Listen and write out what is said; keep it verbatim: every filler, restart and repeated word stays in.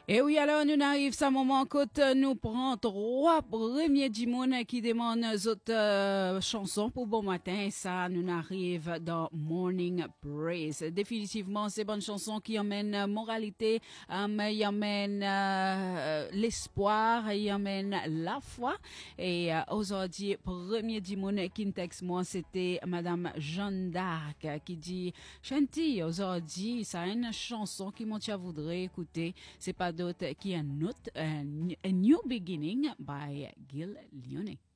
Et oui, alors nous arrive ce moment quand nous prenons trois premiers du monde qui demandent autres euh, chansons pour bon matin. Et ça nous arrive dans Morning Praise. Définitivement, c'est bonne chanson qui emmène moralité, um, qui emmène euh, l'espoir, qui emmène la foi. Et euh, aujourd'hui, premier du monde qui me texte moi, c'était Madame Jeanne d'Arc qui dit Chanty, aujourd'hui, ça a une chanson qui moi tu voudrais écouter. C'est pas d'autre qui est un autre, A New Beginning by Gil Lyonnais.